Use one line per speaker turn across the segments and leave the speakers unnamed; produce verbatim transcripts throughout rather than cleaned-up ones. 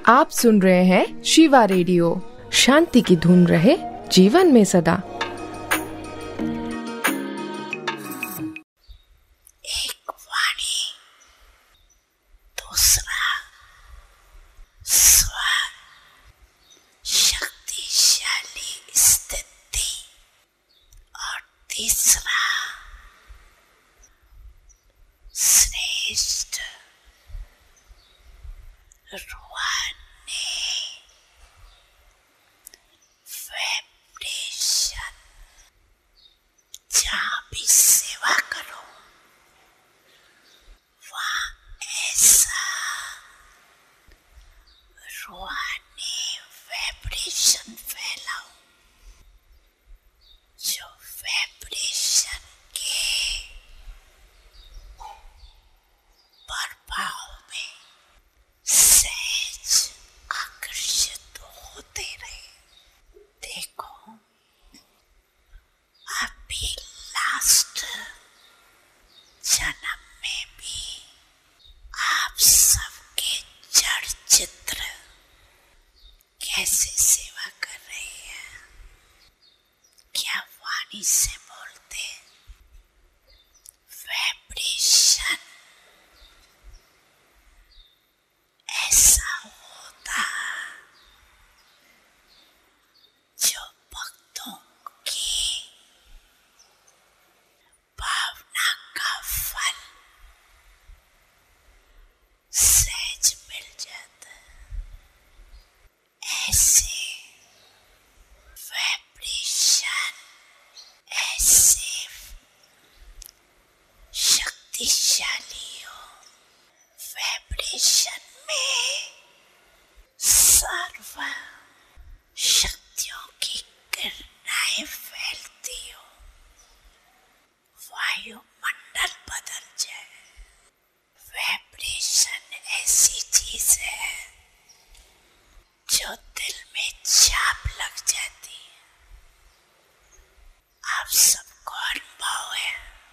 आप सुन रहे हैं शिवा रेडियो। शांति की धुन रहे जीवन में सदा।
एक वाणी, दूसरा स्वर, शक्तिशाली स्थिति और तीसरा श्रेष्ठ रूहानी वाइब्रेशन। जहाँ भी सेवा करो वहाँ ऐसा रूहानी वाइब्रेशन फैलाओ जो वाइब्रेशन के प्रभाव में सहज आकर्षित होते रहे। देखो, अभी लास्ट जन्म में भी आप सबके जड़ चित्र कैसे सेवा कर रहे हैं। क्या वाणी से बोलते? वाइब्रेशन ऐसा होता जो भक्तों की भावना का फल सहज मिल जाता है। ऐसे वाइब्रेशन, ऐसे शक्तिशाली हो। वाइब्रेशन में सर्व शक्तियों की किरणें फैलती हो। वायुमंडल बदल जाए। वाइब्रेशन ऐसी चीज है जो दिल में छाप लग जाती है। आप सबको अनुभव है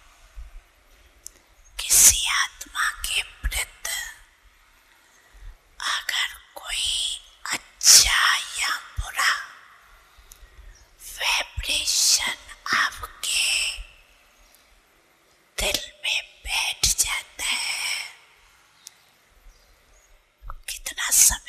किसी आत्मा के प्रति अगर कोई अच्छा या बुरा वाइब्रेशन आपके दिल में बैठ जाता है, कितना सब